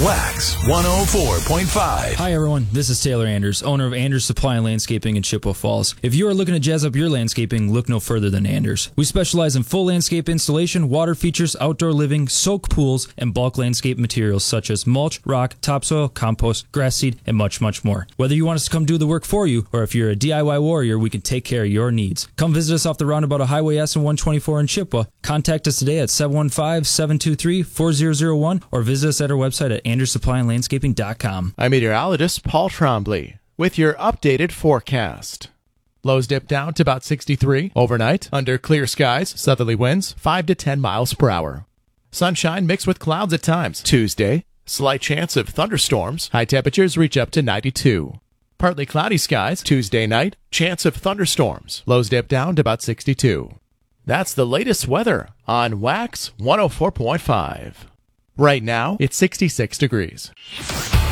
Wax 104.5. Hi everyone, this is Taylor Anders, owner of Anders Supply and Landscaping in Chippewa Falls. If you are looking to jazz up your landscaping, look no further than Anders. We specialize in full landscape installation, water features, outdoor living, soak pools, and bulk landscape materials such as mulch, rock, topsoil, compost, grass seed, and much, much more. Whether you want us to come do the work for you, or if you're a DIY warrior, we can take care of your needs. Come visit us off the roundabout of Highway S and 124 in Chippewa. Contact us today at 715-723-4001 or visit us at our website at anderssupplyandlandscaping.com. I'm meteorologist Paul Trombley with your updated forecast. Lows dip down to about 63 overnight. Under clear skies, southerly winds 5 to 10 miles per hour. Sunshine mixed with clouds at times. Tuesday, slight chance of thunderstorms. High temperatures reach up to 92. Partly cloudy skies Tuesday night. Chance of thunderstorms. Lows dip down to about 62. That's the latest weather on Wax 104.5. Right now, it's 66 degrees.